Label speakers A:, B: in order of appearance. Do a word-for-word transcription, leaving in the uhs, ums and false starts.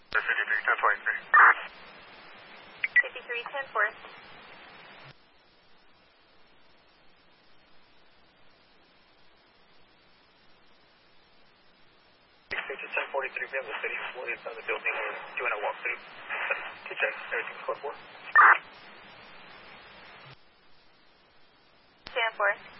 A: fifty-three, ten forty-three.
B: fifty-three, ten four.
A: Station ten forty-three, we have the city employee inside the building. We're doing a walkthrough to check everything's code for.
B: ten four.